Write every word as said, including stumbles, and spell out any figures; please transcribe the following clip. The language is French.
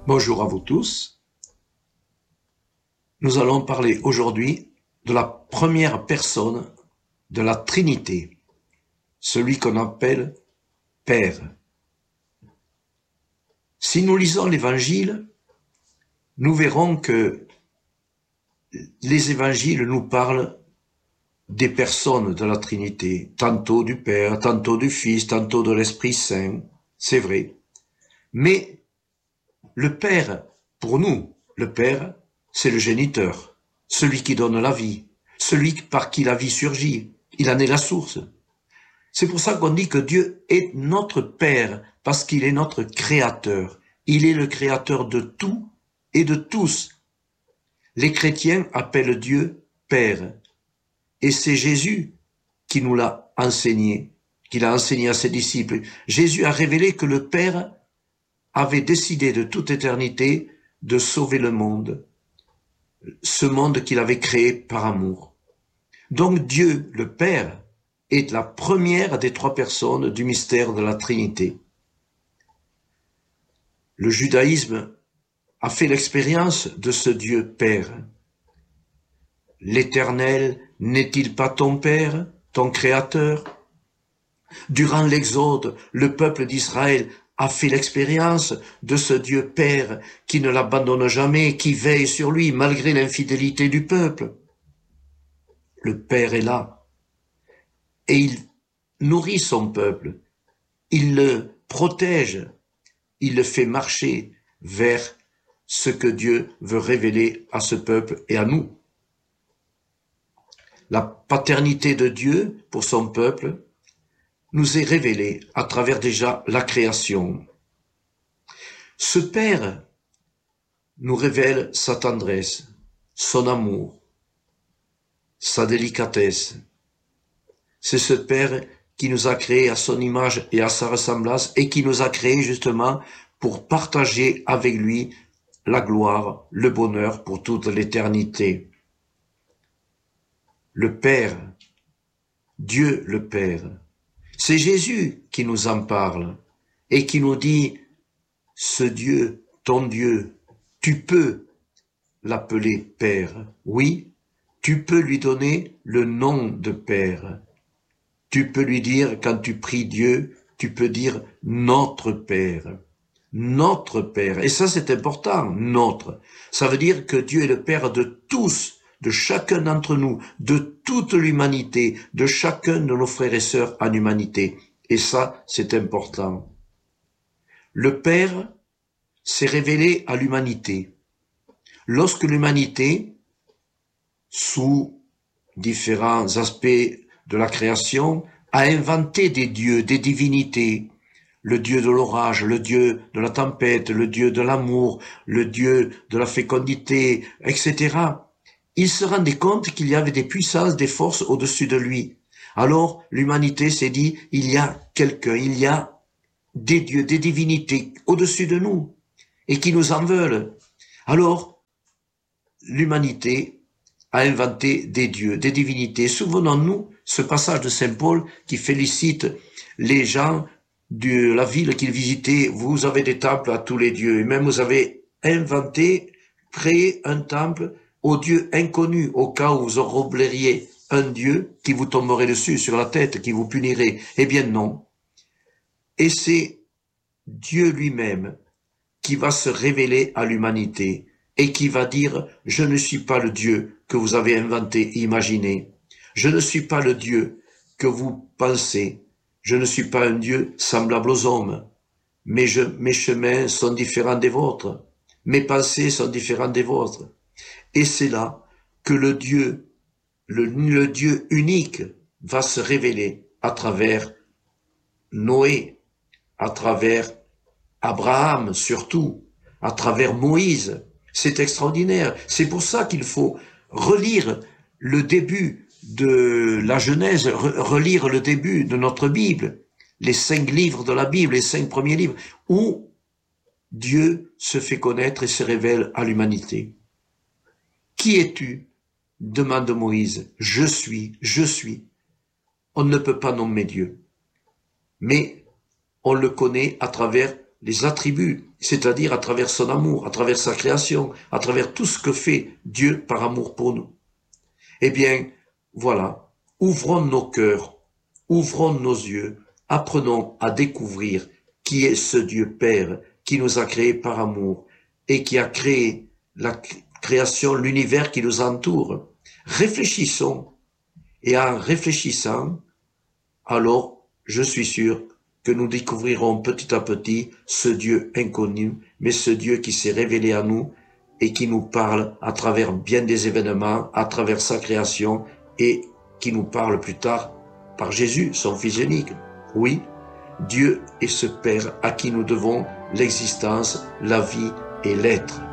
Bonjour à vous tous. Nous allons parler aujourd'hui de la première personne de la Trinité, celui qu'on appelle Père. Si nous lisons l'Évangile, nous verrons que les Évangiles nous parlent des personnes de la Trinité, tantôt du Père, tantôt du Fils, tantôt de l'Esprit Saint, c'est vrai. Mais le Père, pour nous, le Père, c'est le géniteur, celui qui donne la vie, celui par qui la vie surgit. Il en est la source. C'est pour ça qu'on dit que Dieu est notre Père, parce qu'il est notre Créateur. Il est le Créateur de tout et de tous. Les chrétiens appellent Dieu Père. Et c'est Jésus qui nous l'a enseigné, qu'il a enseigné à ses disciples. Jésus a révélé que le Père avait décidé de toute éternité de sauver le monde, ce monde qu'il avait créé par amour. Donc Dieu, le Père, est la première des trois personnes du mystère de la Trinité. Le judaïsme a fait l'expérience de ce Dieu Père. L'Éternel n'est-il pas ton Père, ton Créateur? Durant l'Exode, le peuple d'Israël a fait l'expérience de ce Dieu Père qui ne l'abandonne jamais, qui veille sur lui malgré l'infidélité du peuple. Le Père est là et il nourrit son peuple, il le protège, il le fait marcher vers ce que Dieu veut révéler à ce peuple et à nous. La paternité de Dieu pour son peuple nous est révélée à travers déjà la création. Ce Père nous révèle sa tendresse, son amour, sa délicatesse. C'est ce Père qui nous a créés à son image et à sa ressemblance et qui nous a créés justement pour partager avec lui la gloire, le bonheur pour toute l'éternité. Le Père, Dieu le Père, c'est Jésus qui nous en parle et qui nous dit, ce Dieu, ton Dieu, tu peux l'appeler Père. Oui, tu peux lui donner le nom de Père. Tu peux lui dire, quand tu pries Dieu, tu peux dire notre Père. Notre Père. Et ça, c'est important, notre. Ça veut dire que Dieu est le Père de tous, de chacun d'entre nous, de toute l'humanité, de chacun de nos frères et sœurs en humanité. Et ça, c'est important. Le Père s'est révélé à l'humanité. Lorsque l'humanité, sous différents aspects de la création, a inventé des dieux, des divinités, le dieu de l'orage, le dieu de la tempête, le dieu de l'amour, le dieu de la fécondité, et cetera, il se rendait compte qu'il y avait des puissances, des forces au-dessus de lui. Alors, l'humanité s'est dit, il y a quelqu'un, il y a des dieux, des divinités au-dessus de nous, et qui nous en veulent. Alors, l'humanité a inventé des dieux, des divinités. Souvenons-nous ce passage de Saint Paul qui félicite les gens de la ville qu'il visitait. Vous avez des temples à tous les dieux, et même vous avez inventé, créé un temple au Dieu inconnu, au cas où vous enrobleriez un Dieu qui vous tomberait dessus, sur la tête, qui vous punirait. Eh bien non. Et c'est Dieu lui-même qui va se révéler à l'humanité et qui va dire « Je ne suis pas le Dieu que vous avez inventé et imaginé. Je ne suis pas le Dieu que vous pensez. Je ne suis pas un Dieu semblable aux hommes. Mais je, mes chemins sont différents des vôtres. Mes pensées sont différentes des vôtres. » Et c'est là que le Dieu, le, le Dieu unique va se révéler à travers Noé, à travers Abraham surtout, à travers Moïse. C'est extraordinaire. C'est pour ça qu'il faut relire le début de la Genèse, relire le début de notre Bible, les cinq livres de la Bible, les cinq premiers livres, où Dieu se fait connaître et se révèle à l'humanité. Qui es-tu? Demande Moïse. Je suis, je suis. On ne peut pas nommer Dieu. Mais on le connaît à travers les attributs, c'est-à-dire à travers son amour, à travers sa création, à travers tout ce que fait Dieu par amour pour nous. Eh bien, voilà, ouvrons nos cœurs, ouvrons nos yeux, apprenons à découvrir qui est ce Dieu Père qui nous a créés par amour et qui a créé la création, l'univers qui nous entoure. Réfléchissons, et en réfléchissant, alors je suis sûr que nous découvrirons petit à petit ce Dieu inconnu, mais ce Dieu qui s'est révélé à nous et qui nous parle à travers bien des événements, à travers sa création, et qui nous parle plus tard par Jésus, son Fils unique. Oui, Dieu est ce Père à qui nous devons l'existence, la vie et l'être.